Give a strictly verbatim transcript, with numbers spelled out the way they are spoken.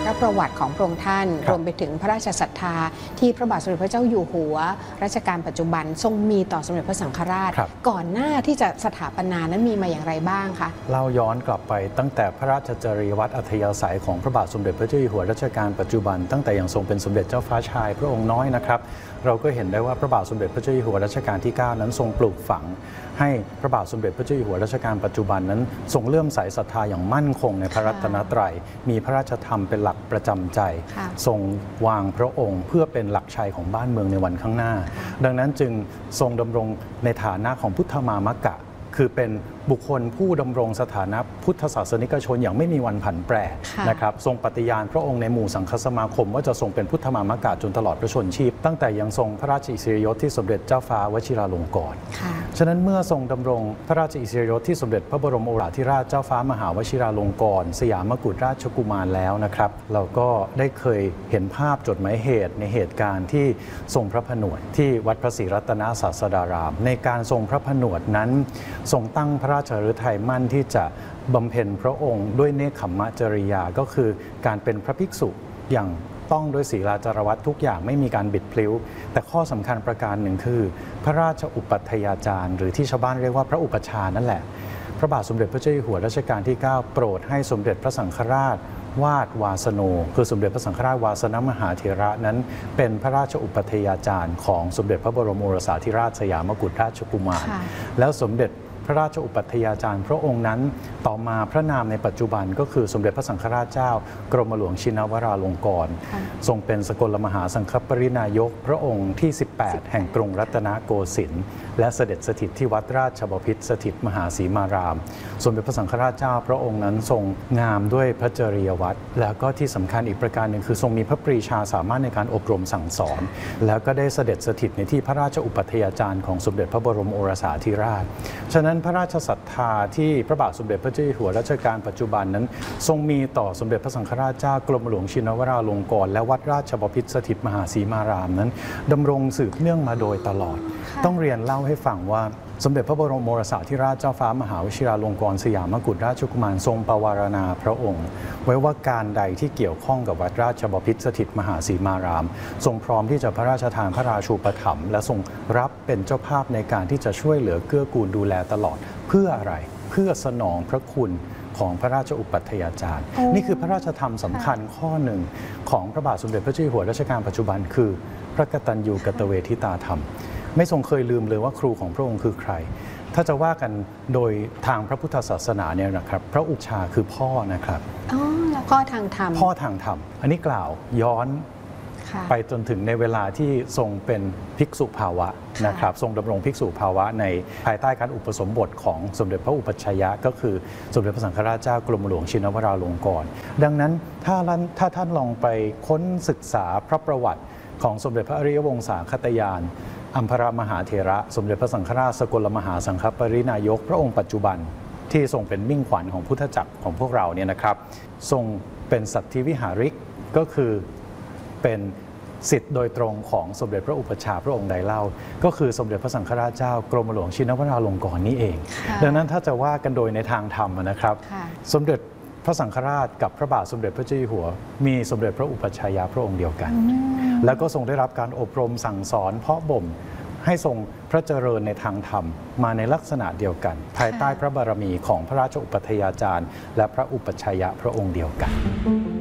พระประวัติของพระองค์ท่านรวมไปถึงพระราชศรัทธาที่พระบาทสมเด็จพระเจ้าอยู่หัวรัชกาลปัจจุบันทรงมีต่อสมเด็จพระสังฆราชก่อนหน้าที่จะสถาปนานั้นมีมาอย่างไรบ้างคะเล่าย้อนกลับไปตั้งแต่พระราชจริยวัตรอัธยาศัยของพระบาทสมเด็จพระเจ้าอยู่หัวรัชกาลปัจจุบันตั้งแต่ยังทรงเป็นสมเด็จเจ้าฟ้าชายพระองค์น้อยนะครับเราก็เห็นได้ว่าพระบาทสมเด็จพระเจ้าอยู่หัวรัชกาลที่เก้านั้นทรงปลูกฝังให้พระบาทสมเด็จพระเจ้าอยู่หัวรัชกาลปัจจุบันนั้นทรงเลื่อมใสศรัทธาอย่างมั่นคงในพระรัตนตรัยมีพระราชธรรมเป็นหลักประจำใจทรงวางพระองค์เพื่อเป็นหลักชัยของบ้านเมืองในวันข้างหน้าดังนั้นจึงทรงดำรงในฐานะของพุทธมามกะคือเป็นบุคคลผู้ดำรงสถานะพุทธศาสนิกชนอย่างไม่มีวันผันแปรนะครับทรงปฏิญาณพระองค์ในหมู่สังฆสมาคมว่าจะทรงเป็นพุทธมามกะจนตลอดพระชนชีพตั้งแต่ยังทรงพระราชอิสริยยศที่สมเด็จเจ้าฟ้าวชิราลงกรณ์ฉะนั้นเมื่อทรงดำรงพระราชอิสริยยศที่สมเด็จพระบรมโอรสาธิราชเจ้าฟ้ามหาวชิราลงกรณ์สยามกุฎราชกุมารแล้วนะครับเราก็ได้เคยเห็นภาพจดหมายเหตุในเหตุการณ์ที่ทรงพระผนวดที่วัดพระศรีรัตนศาสดารามในการทรงพระผนวดนั้นทรงตั้งพระราชฤทัยมั่นที่จะบำเพ็ญพระองค์ด้วยเนคขมมจริยาก็คือการเป็นพระภิกษุอย่างต้องด้วยศีลาจารวัตรทุกอย่างไม่มีการบิดพลิ้วแต่ข้อสำคัญประการหนึ่งคือพระราชอุปัฏฐาจารย์หรือที่ชาวบ้านเรียกว่าพระอุปชานั่นแหละพระบาทสมเด็จพระเจ้าอยู่หัวรัชกาลที่เก้าโปรดให้สมเด็จพระสังฆราชวาดวาสโนคือสมเด็จพระสังฆราชวาสนมหาเถระนั้นเป็นพระราชอุปัฏฐาจารย์ของสมเด็จพระบรมโอรสาธิราชสยามกุฎราชกุมารแล้วสมเด็จพระราชอุปัฏฐาจารย์พระองค์นั้นต่อมาพระนามในปัจจุบันก็คือสมเด็จพระสังฆราชเจ้ากรมหลวงชินวราลงกรณ์ทรงเป็นสกลมหาสังฆปรินายกพระองค์ที่สิบแปดแห่งกรุงรัตนโกสินทร์และเสด็จสถิตที่วัดราชบพิตรสถิตมหาศรีมารามสมเด็จพระสังฆราชเจ้าพระองค์นั้นทรงงามด้วยพระจริยวัตรแล้วก็ที่สำคัญอีกประการหนึ่งคือทรงมีพระปรีชาสามารถในการอบรมสั่งสอนแล้วก็ได้เสด็จสถิตในที่พระราชอุปัฏฐาจารย์ของสมเด็จพระบรมโอรสาธิราชฉะนั้นพระราชศรัทธาที่พระบาทสมเด็จพระเจ้าอยู่หัวรัชกาลปัจจุบันนั้นทรงมีต่อสมเด็จพระสังฆราชเจ้ากรมหลวงชินวราลงกรณ์และวัดราชบพิตรสถิตมหาศรีมารามนั้นดำรงสืบเนื่องมาโดยตลอดต้องเรียนเล่าให้ฟังว่าสมเด็จพระบรมโอรสาธิราชเจ้าฟ้ามหาวชิราลงกรณ์สยามกุฎราชกุมารทรงปวารณาพระองค์ไว้ว่าการใดที่เกี่ยวข้องกับวัดราชบพิตรสถิตมหาศรีมารามทรงพร้อมที่จะพระราชทานพระราชูปถัมภ์และทรงรับเป็นเจ้าภาพในการที่จะช่วยเหลือเกื้อกูลดูแลตลอดเพื่ออะไรเพื่อสนองพระคุณของพระราชอุปัฏฐาจารย์นี่คือพระราชธรรมสำคัญข้อหนึ่งของพระบาทสมเด็จพระเจ้าอยู่หัวรัชกาลปัจจุบันคือพระกตัญญูกตเวทิตาธรรมไม่ทรงเคยลืมเลยว่าครูของพระองค์คือใครถ้าจะว่ากันโดยทางพระพุทธศาสนาเนี่ยนะครับพระอุปชาคือพ่อนะครับอ๋อแล้วพ่อทางธรรมพ่อทางธรรมอันนี้กล่าวย้อนไปจนถึงในเวลาที่ทรงเป็นภิกษุภาวะนะครับทรงดำรงภิกษุภาวะในภายใต้การอุปสมบทของสมเด็จพระอุปัชฌายะก็คือสมเด็จพระสังฆราชเจ้ากรมหลวงชินวราลงกรณ์ดังนั้นถ้าถ้าท่านลองไปค้นศึกษาพระประวัติของสมเด็จพระอริยวงศาคตยานอัมพรมหาเถระสมเด็จพระสังฆราชสกลมหาสังฆปรินายกพระองค์ปัจจุบันที่ทรงเป็นมิ่งขวัญของพุทธจักรของพวกเราเนี่ยนะครับทรงเป็นสัตถิวิหาริกก็คือเป็นสิทธิ์โดยตรงของสมเด็จพระอุปัชฌาย์พระองค์ใดเล่าก็คือสมเด็จพระสังฆราชเจ้ากรมหลวงชินวราลงกรณ์นี่เองดังนั้นถ้าจะว่ากันโดยในทางธรรมนะครับสมเด็จพระสังฆราชกับพระบาทสมเด็จพระเจ้าอยู่หัวมีสมเด็จพระอุปัชฌายะพระองค์เดียวกันแล้วก็ทรงได้รับการอบรมสั่งสอนเพาะบ่มให้ทรงพระเจริญในทางธรรมมาในลักษณะเดียวกันภายใต้พระบารมีของพระราชอุปัฏฐาจารย์และพระอุปัชฌายะพระองค์เดียวกัน